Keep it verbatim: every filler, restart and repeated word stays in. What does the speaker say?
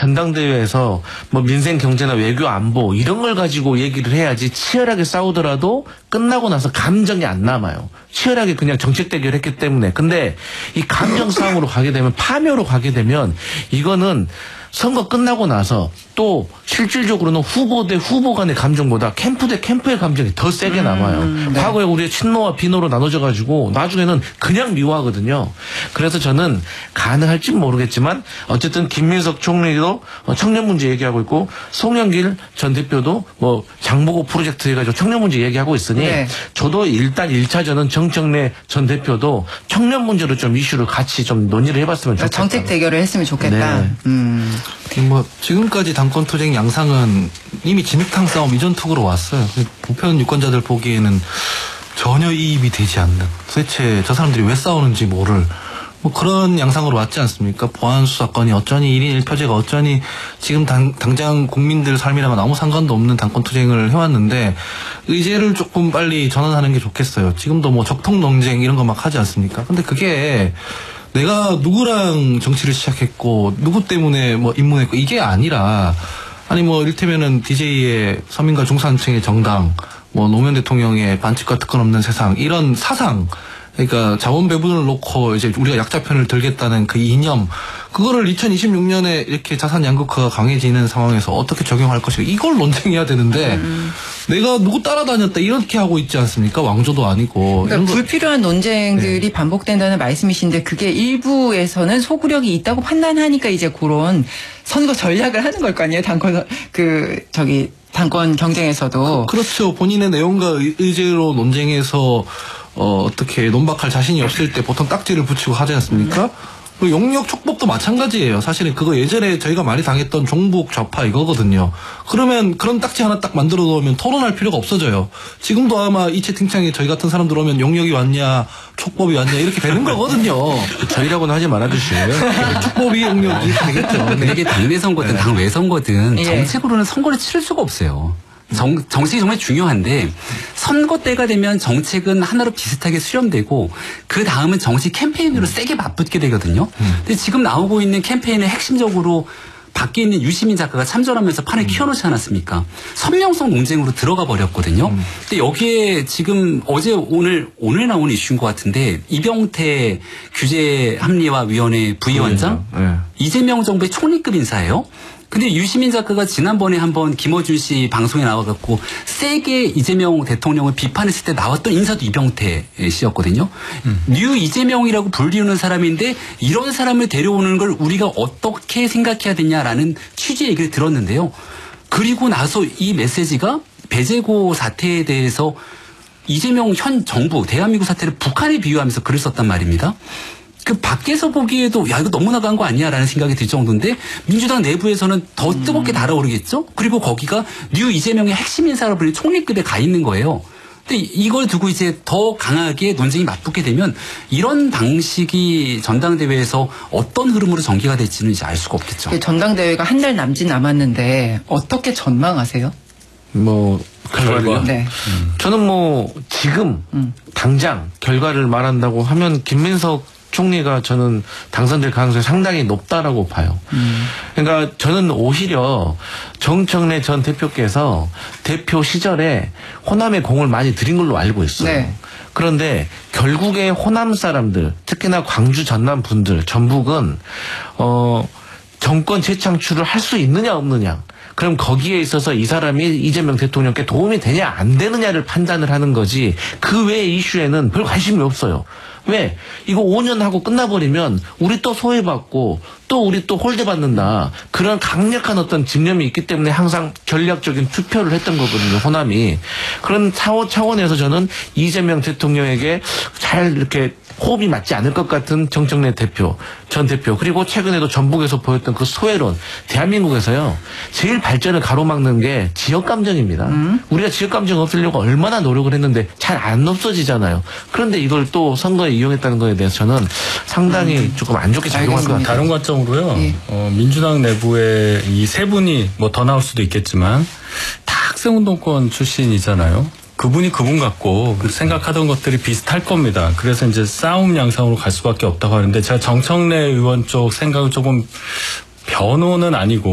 전당대회에서 뭐 민생 경제나 외교 안보 이런 걸 가지고 얘기를 해야지 치열하게 싸우더라도 끝나고 나서 감정이 안 남아요. 치열하게 그냥 정책 대결했기 때문에. 근데 이 감정 싸움으로 가게 되면 파묘로 가게 되면 이거는 선거 끝나고 나서 또 실질적으로는 후보 대 후보 간의 감정보다 캠프 대 캠프의 감정이 더 세게 남아요. 음, 네. 과거에 우리가 친노와 비노로 나눠져 가지고 나중에는 그냥 미워하거든요. 그래서 저는 가능할지는 모르겠지만 어쨌든 김민석 총리도 청년 문제 얘기하고 있고 송영길 전 대표도 뭐 장보고 프로젝트 해가지고 청년 문제 얘기하고 있으니 네. 저도 일단 일 차전은 정청래 전 대표도 청년 문제로 좀 이슈를 같이 좀 논의를 해봤으면 좋겠다. 정책 대결을 했으면 좋겠다. 네. 음. 뭐 지금까지 당권 투쟁 양상은 이미 진흙탕 싸움 이전 투구로 왔어요. 보편 유권자들 보기에는 전혀 이입이 되지 않는, 도대체 저 사람들이 왜 싸우는지 모를 뭐 그런 양상으로 왔지 않습니까? 보안수 사건이 어쩌니 일 인 일 표제가 어쩌니 지금 당, 당장 국민들 삶이랑은 아무 상관도 없는 당권 투쟁을 해왔는데 의제를 조금 빨리 전환하는 게 좋겠어요. 지금도 뭐 적통 논쟁 이런 거 막 하지 않습니까? 근데 그게 내가 누구랑 정치를 시작했고 누구 때문에 뭐 입문했고 이게 아니라, 아니 뭐 이를테면은 디제이의 서민과 중산층의 정당, 뭐 노무현 대통령의 반칙과 특권 없는 세상, 이런 사상, 그러니까 자원 배분을 놓고 이제 우리가 약자 편을 들겠다는 그 이념, 그거를 이천이십육 년에 이렇게 자산 양극화가 강해지는 상황에서 어떻게 적용할 것인가, 이걸 논쟁해야 되는데 음. 내가 누구 따라다녔다 이렇게 하고 있지 않습니까? 왕조도 아니고. 그러니까 불필요한 논쟁들이 네. 반복된다는 말씀이신데, 그게 일부에서는 소구력이 있다고 판단하니까 이제 그런 선거 전략을 하는 걸 거 아니에요? 당권 그 저기 당권 경쟁에서도. 그, 그렇죠. 본인의 내용과 의제로 논쟁해서 어, 어떻게 논박할 자신이 없을 때 보통 딱지를 붙이고 하지 않습니까? 그리고 용역 촉법도 마찬가지예요. 사실은 그거 예전에 저희가 많이 당했던 종북 좌파 이거거든요. 그러면 그런 딱지 하나 딱 만들어 놓으면 토론할 필요가 없어져요. 지금도 아마 이 채팅창에 저희 같은 사람들 오면 용역이 왔냐 촉법이 왔냐 이렇게 되는 거거든요. 저희라고는 하지 말아주시고요. 촉법이 용역이 이렇게 되겠죠. 근데 이게 당내 선거든 네. 당외 선거든 예. 정책으로는 선거를 치를 수가 없어요. 정, 정책이 정말 중요한데 선거 때가 되면 정책은 하나로 비슷하게 수렴되고 그 다음은 정치 캠페인으로 세게 맞붙게 되거든요. 음. 근데 지금 나오고 있는 캠페인의 핵심적으로 밖에 있는 유시민 작가가 참전하면서 판을 음. 키워놓지 않았습니까? 선명성 논쟁으로 들어가 버렸거든요. 음. 근데 여기에 지금 어제 오늘 오늘 나온 이슈인 것 같은데 이병태 규제합리화위원회 부위원장 네. 이재명 정부의 총리급 인사예요. 근데 유시민 작가가 지난번에 한번 김어준 씨 방송에 나와갖고 세게 이재명 대통령을 비판했을 때 나왔던 인사도 이병태 씨였거든요. 음. 뉴 이재명이라고 불리우는 사람인데 이런 사람을 데려오는 걸 우리가 어떻게 생각해야 되냐라는 취지의 얘기를 들었는데요. 그리고 나서 이 메시지가 배재고 사태에 대해서 이재명 현 정부 대한민국 사태를 북한에 비유하면서 글을 썼단 말입니다. 그 밖에서 보기에도 야 이거 너무 나간 거 아니야라는 생각이 들 정도인데 민주당 내부에서는 더 뜨겁게 달아오르겠죠. 그리고 거기가 뉴 이재명의 핵심 인사로 불리는 총리급에 가 있는 거예요. 근데 이걸 두고 이제 더 강하게 논쟁이 맞붙게 되면 이런 방식이 전당대회에서 어떤 흐름으로 전개가 될지는 이제 알 수가 없겠죠. 전당대회가 한 달 남짓 남았는데 어떻게 전망하세요? 뭐 결과를요? 네. 음. 저는 뭐 지금 음. 당장 결과를 말한다고 하면 김민석 총리가 저는 당선될 가능성이 상당히 높다라고 봐요. 음. 그러니까 저는 오히려 정청래 전 대표께서 대표 시절에 호남에 공을 많이 들인 걸로 알고 있어요. 네. 그런데 결국에 호남 사람들, 특히나 광주 전남 분들, 전북은 어, 정권 재창출을 할 수 있느냐 없느냐. 그럼 거기에 있어서 이 사람이 이재명 대통령께 도움이 되냐 안 되느냐를 판단을 하는 거지 그 외의 이슈에는 별 관심이 없어요. 왜? 이거 오 년 하고 끝나버리면 우리 또 소외받고 또 우리 또 홀대받는다. 그런 강력한 어떤 집념이 있기 때문에 항상 전략적인 투표를 했던 거거든요. 호남이. 그런 차원에서 저는 이재명 대통령에게 잘 이렇게 호흡이 맞지 않을 것 같은 정청래 대표, 전 대표, 그리고 최근에도 전북에서 보였던 그 소외론, 대한민국에서요 제일 발전을 가로막는 게 지역 감정입니다. 음? 우리가 지역 감정 없애려고 얼마나 노력을 했는데 잘 안 없어지잖아요. 그런데 이걸 또 선거에 이용했다는 거에 대해서 저는 상당히 음. 조금 안 좋게 작용할 것 같아요. 다른 관점으로요. 예. 어, 민주당 내부에 이 세 분이 뭐 더 나올 수도 있겠지만 다 학생운동권 출신이잖아요. 그분이 그분 같고 생각하던 것들이 비슷할 겁니다. 그래서 이제 싸움 양상으로 갈 수밖에 없다고 하는데 제가 정청래 의원 쪽 생각을 조금 변호는 아니고